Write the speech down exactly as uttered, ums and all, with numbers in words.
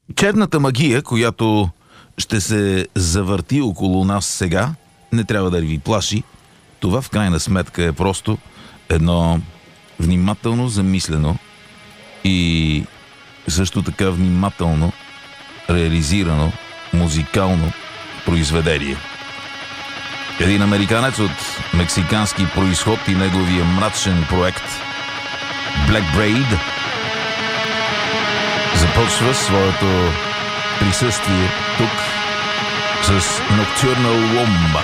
Черната магия, която ще се завърти около нас сега, не трябва да ви плаши. Това в крайна сметка е просто едно внимателно замислено и също така внимателно реализирано музикално произведение. Един американец от мексикански произход и неговия мрачен проект Black Braid започва своето присъствие тук с Nocturnal Womb.